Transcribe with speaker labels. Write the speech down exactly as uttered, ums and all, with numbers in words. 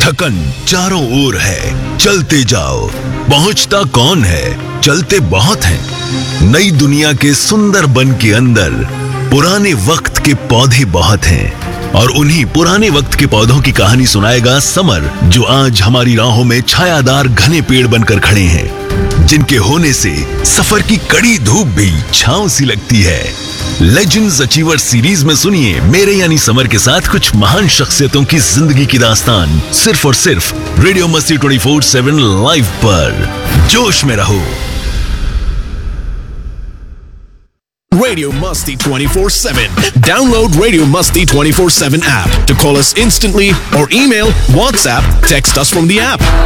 Speaker 1: थकन चारों ओर है, चलते जाओ। पहुंचता कौन है, चलते बहुत हैं। नई दुनिया के सुंदर बन के अंदर पुराने वक्त के पौधे बहुत हैं, और उन्हीं पुराने वक्त के पौधों की कहानी सुनाएगा समर, जो आज हमारी राहों में छायादार घने पेड़ बनकर खड़े हैं, जिनके होने से सफर की कड़ी धूप भी छांव सी लगती है। लेजेंड्स अचीवर सीरीज में सुनिए मेरे यानी समर के साथ कुछ महान शख्सियतों की जिंदगी की दास्तान, सिर्फ और सिर्फ रेडियो मस्ती ट्वेंटी फोर सेवन लाइव पर। जोश में रहो।
Speaker 2: Radio Musty twenty-four seven. Download Radio Musty twenty-four seven app to call us instantly or email, WhatsApp, text us from the app.